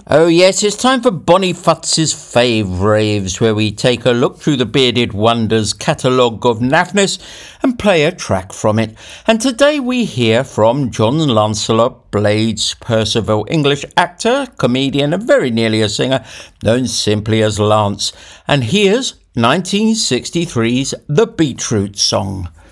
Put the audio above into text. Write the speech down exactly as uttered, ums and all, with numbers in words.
Oh yes, it's time for Bonnie Futz's Fave Raves, where we take a look through the Bearded Wonders catalogue of naffness and play a track from it. And today we hear from John Lancelot Blades Percival, English actor, comedian and very nearly a singer, known simply as Lance. And here's nineteen sixty-three's The Beetroot Song.